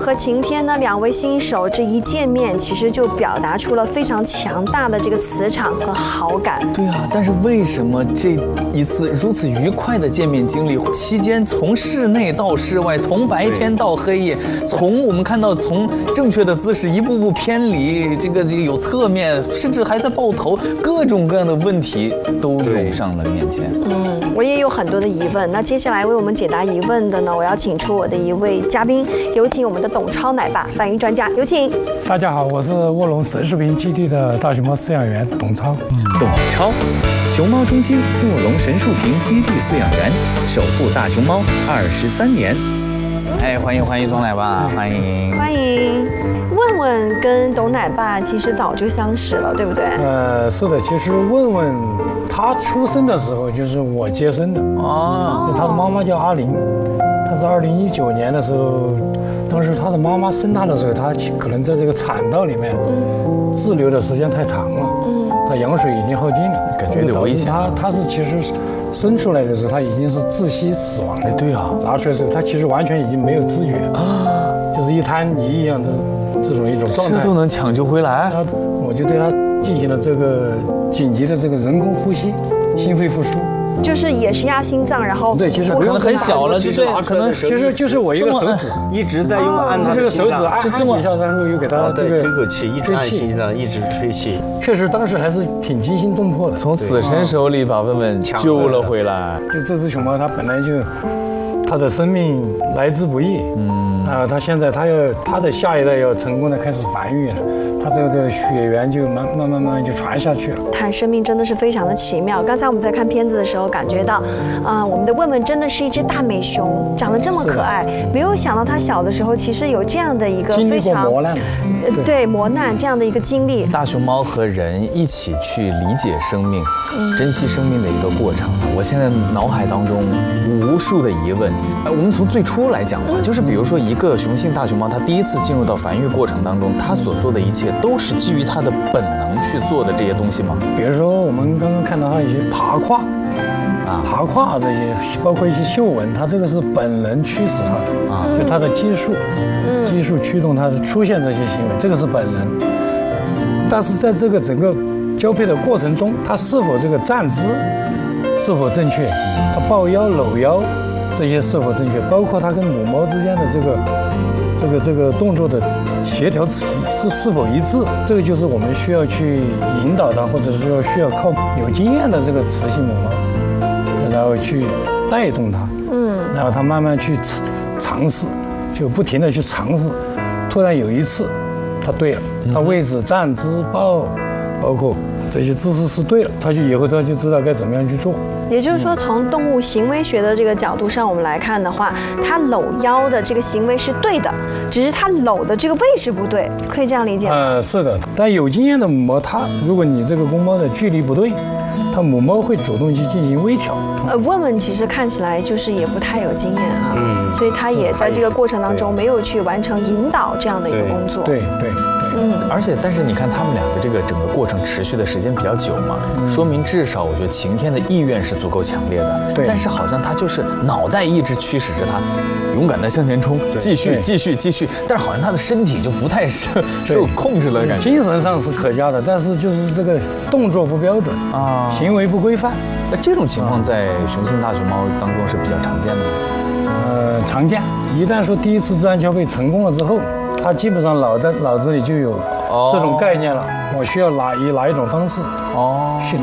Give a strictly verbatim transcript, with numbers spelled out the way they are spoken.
和晴天呢两位新手这一见面，其实就表达出了非常强大的这个磁场和好感。 对啊，但是为什么这一次如此愉快的见面经历期间，从室内到室外，从白天到黑夜，从我们看到从正确的姿势一步步偏离，这个这个有侧面，甚至还在抱头，各种各样的问题都涌上了面前。 嗯，我也有很多的疑问。那接下来为我们解答疑问的呢，我要请出我的一位嘉宾，有请我们的董超奶爸反应专家，有请。 大家好，我是卧龙神树坪基地的大熊猫饲养员董超。 董超，熊猫中心卧龙神树坪基地饲养员，守护大熊猫二十三年。哎，欢迎欢迎董奶爸，欢迎欢迎。问问跟董奶爸其实早就相识了，对不对？ 呃，是的，其实问问他出生的时候就是我接生的哦，他的妈妈叫阿玲，他是二零一九年的时候，当时他的妈妈生他的时候，他可能在这个产道里面滞留的时间太长了，嗯，他羊水已经耗尽了， 感觉有危险。 他他是其实生出来的时候他已经是窒息死亡了， 哎，对啊， 拿出来的时候他其实完全已经没有知觉啊，就是一滩泥一样的这种一种状态， 这都能抢救回来。 他我就对他进行了这个紧急的这个人工呼吸、心肺复苏。 就是也是压心脏，然后对，其实可能很小了， 其实可能其实就是我一个手指一直在用按他这个的心脏， 手指按就按几下，然后又给他这个吹口气，一直按心脏，一直吹气。 确实当时还是挺惊心动魄的， 从死神手里把问问救了回来。 就这只熊猫，它本来就它的生命来之不易，嗯，啊，它现在它要它的下一代要成功的开始繁育了，它这个血缘就慢慢慢慢就传下去了。 谈生命真的是非常的奇妙。刚才我们在看片子的时候，感觉到，啊、呃，我们的问问真的是一只大美熊，长得这么可爱。没有想到它小的时候其实有这样的一个非常磨难， 对, 对磨难这样的一个经历。 大熊猫和人一起去理解生命、嗯、珍惜生命的一个过程。我现在脑海当中无数的疑问。呃，我们从最初来讲吧，就是比如说一个雄性大熊猫，它第一次进入到繁育过程当中，它所做的一切都是基于它的本能去做的这些东西吗？ 比如说我们刚刚看到它一些爬胯啊，爬胯这些，包括一些嗅闻，它这个是本能驱使它的啊，就它的激素，激素驱动它的出现这些行为，这个是本能。但是在这个整个交配的过程中，它是否这个站姿是否正确，它抱腰搂腰这些是否正确，包括它跟母猫之间的这个这个这个动作的协调是是否一致，这个就是我们需要去引导它，或者说需要靠有经验的这个雌性母猫，然后去带动它，嗯，然后它慢慢去尝试，就不停的去尝试，突然有一次，它对了，它位置、站姿、抱，包括这些姿势是对了，它就以后它就知道该怎么样去做。 也就是说，从动物行为学的这个角度上，我们来看的话，它搂腰的这个行为是对的，只是它搂的这个位置不对，可以这样理解吗？ 呃，是的。但有经验的母猫，它如果你这个公猫的距离不对，它母猫会主动去进行微调。 呃，问问其实看起来就是也不太有经验啊，嗯，所以它也在这个过程当中没有去完成引导这样的一个工作。 对对。 嗯， 而且但是你看他们俩的这个整个过程持续的时间比较久嘛，嗯、说明至少我觉得晴天的意愿是足够强烈的。 对。 但是好像他就是脑袋一直驱使着他，勇敢的向前冲，继续继续继续。但是好像他的身体就不太受受控制了的感觉。 精神上是可嘉的，但是就是这个动作不标准啊，行为不规范。 那这种情况在雄性大熊猫当中是比较常见的吗？ 呃，常见。一旦说第一次自然交配成功了之后，他基本上脑袋脑子里就有这种概念了，我需要哪以哪一种方式哦去